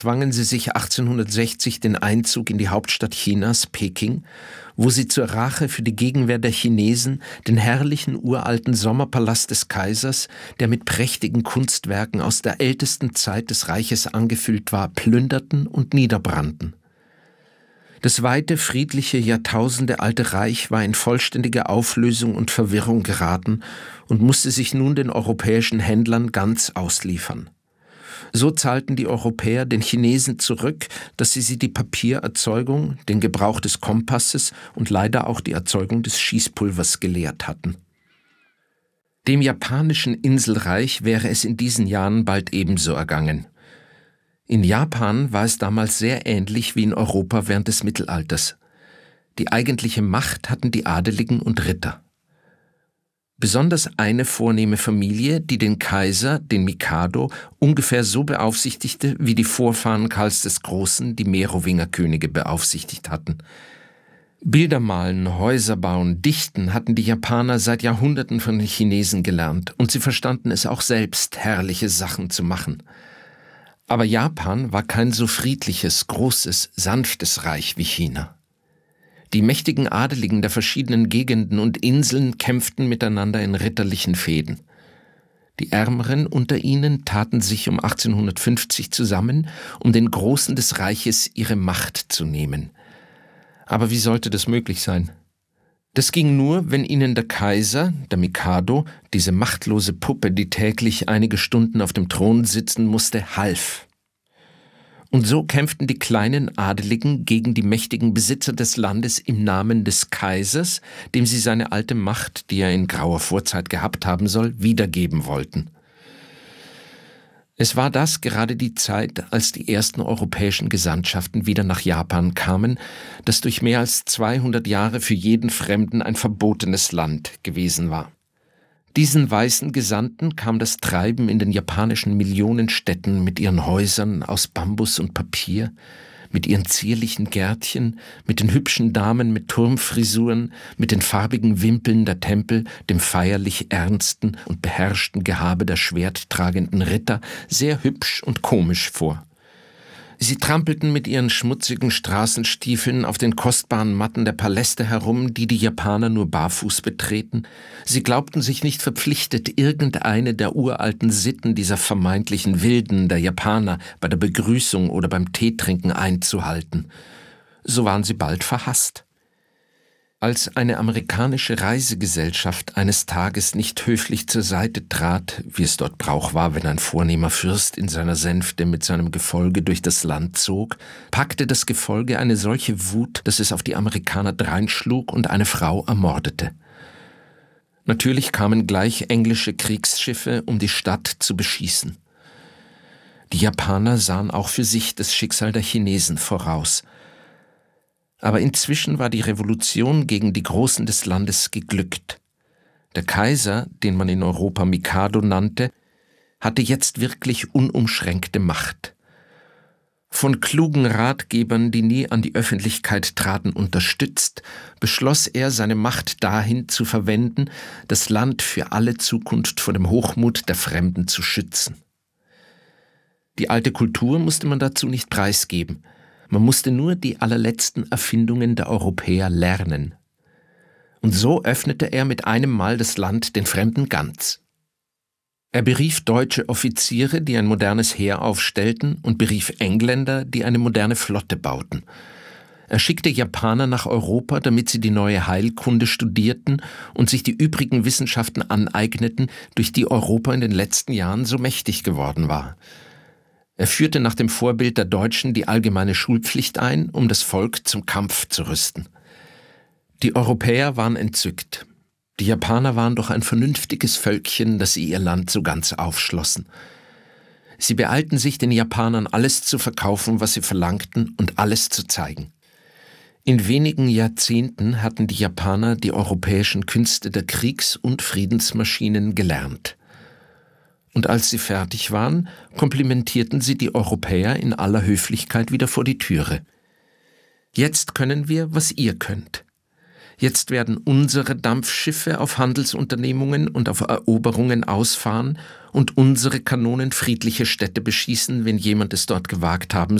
zwangen sie sich 1860 den Einzug in die Hauptstadt Chinas, Peking, wo sie zur Rache für die Gegenwehr der Chinesen den herrlichen uralten Sommerpalast des Kaisers, der mit prächtigen Kunstwerken aus der ältesten Zeit des Reiches angefüllt war, plünderten und niederbrannten. Das weite, friedliche, jahrtausendealte Reich war in vollständige Auflösung und Verwirrung geraten und musste sich nun den europäischen Händlern ganz ausliefern. So zahlten die Europäer den Chinesen zurück, dass sie die Papiererzeugung, den Gebrauch des Kompasses und leider auch die Erzeugung des Schießpulvers gelehrt hatten. Dem japanischen Inselreich wäre es in diesen Jahren bald ebenso ergangen. In Japan war es damals sehr ähnlich wie in Europa während des Mittelalters. Die eigentliche Macht hatten die Adeligen und Ritter. Besonders eine vornehme Familie, die den Kaiser, den Mikado, ungefähr so beaufsichtigte, wie die Vorfahren Karls des Großen die Merowingerkönige beaufsichtigt hatten. Bilder malen, Häuser bauen, dichten hatten die Japaner seit Jahrhunderten von den Chinesen gelernt und sie verstanden es auch selbst, herrliche Sachen zu machen. Aber Japan war kein so friedliches, großes, sanftes Reich wie China. Die mächtigen Adeligen der verschiedenen Gegenden und Inseln kämpften miteinander in ritterlichen Fehden. Die Ärmeren unter ihnen taten sich um 1850 zusammen, um den Großen des Reiches ihre Macht zu nehmen. Aber wie sollte das möglich sein? Das ging nur, wenn ihnen der Kaiser, der Mikado, diese machtlose Puppe, die täglich einige Stunden auf dem Thron sitzen musste, half. Und so kämpften die kleinen Adeligen gegen die mächtigen Besitzer des Landes im Namen des Kaisers, dem sie seine alte Macht, die er in grauer Vorzeit gehabt haben soll, wiedergeben wollten. Es war das gerade die Zeit, als die ersten europäischen Gesandtschaften wieder nach Japan kamen, das durch mehr als 200 Jahre für jeden Fremden ein verbotenes Land gewesen war. Diesen weißen Gesandten kam das Treiben in den japanischen Millionenstädten mit ihren Häusern aus Bambus und Papier, mit ihren zierlichen Gärtchen, mit den hübschen Damen mit Turmfrisuren, mit den farbigen Wimpeln der Tempel, dem feierlich ernsten und beherrschten Gehabe der schwerttragenden Ritter sehr hübsch und komisch vor. Sie trampelten mit ihren schmutzigen Straßenstiefeln auf den kostbaren Matten der Paläste herum, die die Japaner nur barfuß betreten. Sie glaubten sich nicht verpflichtet, irgendeine der uralten Sitten dieser vermeintlichen Wilden der Japaner bei der Begrüßung oder beim Teetrinken einzuhalten. So waren sie bald verhasst. Als eine amerikanische Reisegesellschaft eines Tages nicht höflich zur Seite trat, wie es dort Brauch war, wenn ein vornehmer Fürst in seiner Sänfte mit seinem Gefolge durch das Land zog, packte das Gefolge eine solche Wut, dass es auf die Amerikaner dreinschlug und eine Frau ermordete. Natürlich kamen gleich englische Kriegsschiffe, um die Stadt zu beschießen. Die Japaner sahen auch für sich das Schicksal der Chinesen voraus. Aber inzwischen war die Revolution gegen die Großen des Landes geglückt. Der Kaiser, den man in Europa Mikado nannte, hatte jetzt wirklich unumschränkte Macht. Von klugen Ratgebern, die nie an die Öffentlichkeit traten, unterstützt, beschloss er, seine Macht dahin zu verwenden, das Land für alle Zukunft vor dem Hochmut der Fremden zu schützen. Die alte Kultur musste man dazu nicht preisgeben. Man musste nur die allerletzten Erfindungen der Europäer lernen. Und so öffnete er mit einem Mal das Land den Fremden ganz. Er berief deutsche Offiziere, die ein modernes Heer aufstellten, und berief Engländer, die eine moderne Flotte bauten. Er schickte Japaner nach Europa, damit sie die neue Heilkunde studierten und sich die übrigen Wissenschaften aneigneten, durch die Europa in den letzten Jahren so mächtig geworden war. Er führte nach dem Vorbild der Deutschen die allgemeine Schulpflicht ein, um das Volk zum Kampf zu rüsten. Die Europäer waren entzückt. Die Japaner waren doch ein vernünftiges Völkchen, das sie ihr Land so ganz aufschlossen. Sie beeilten sich, den Japanern alles zu verkaufen, was sie verlangten, und alles zu zeigen. In wenigen Jahrzehnten hatten die Japaner die europäischen Künste der Kriegs- und Friedensmaschinen gelernt. Und als sie fertig waren, komplimentierten sie die Europäer in aller Höflichkeit wieder vor die Türe. Jetzt können wir, was ihr könnt. Jetzt werden unsere Dampfschiffe auf Handelsunternehmungen und auf Eroberungen ausfahren und unsere Kanonen friedliche Städte beschießen, wenn jemand es dort gewagt haben